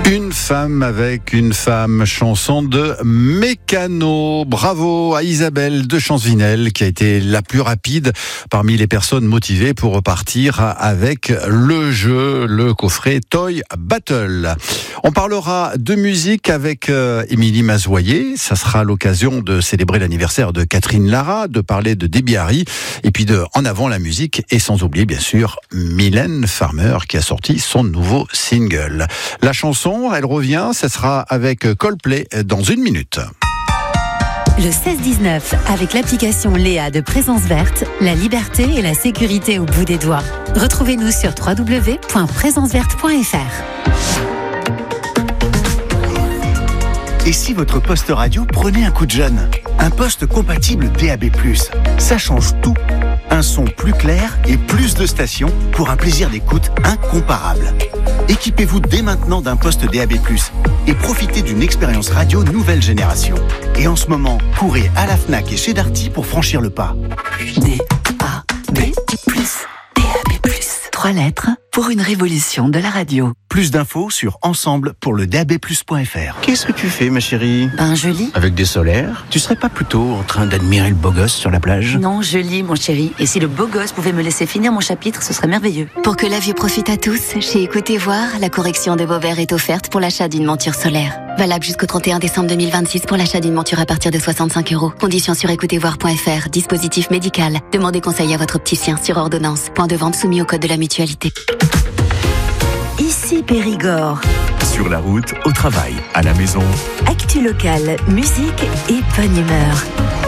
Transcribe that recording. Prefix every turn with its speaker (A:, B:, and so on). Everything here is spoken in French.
A: Une femme avec une femme, chanson de Mécano. Bravo à Isabelle de Champsvinel qui a été la plus rapide parmi les personnes motivées pour repartir avec le jeu, le coffret Toy Battle. On parlera de musique avec Émilie Mazoyer. Ça sera l'occasion de célébrer l'anniversaire de Catherine Lara, de parler de Debbie Harry et puis de En avant la musique et sans oublier bien sûr Mylène Farmer qui a sorti son nouveau single. La chanson, elle revient, ça sera avec Coldplay dans une minute.
B: Le 16-19, avec l'application Léa de Présence Verte, la liberté et la sécurité au bout des doigts. Retrouvez-nous sur www.présenceverte.fr.
C: Et si votre poste radio prenait un coup de jeune? Un poste compatible DAB+. Ça change tout. Un son plus clair et plus de stations pour un plaisir d'écoute incomparable. Équipez-vous dès maintenant d'un poste DAB+, et profitez d'une expérience radio nouvelle génération. Et en ce moment, courez à la Fnac et chez Darty pour franchir le pas.
D: DAB+. 3 lettres pour une révolution de la radio.
C: Plus d'infos sur ensemble pour le dabplus.fr.
E: Qu'est-ce que tu fais, ma chérie?
D: Je lis.
E: Avec des solaires? Tu serais pas plutôt en train d'admirer le beau gosse sur la plage?
D: Non, je lis, mon chéri. Et si le beau gosse pouvait me laisser finir mon chapitre, ce serait merveilleux.
F: Pour que la vue profite à tous, chez Écoutez Voir, la correction de vos verres est offerte pour l'achat d'une monture solaire. Valable jusqu'au 31 décembre 2026 pour l'achat d'une monture à partir de 65 €. Conditions sur écoutezvoir.fr. Dispositif médical. Demandez conseil à votre opticien sur ordonnance. Point de vente soumis au code de la mutualité.
B: Ici Périgord.
G: Sur la route, au travail, à la maison.
B: Actu local, musique et bonne humeur.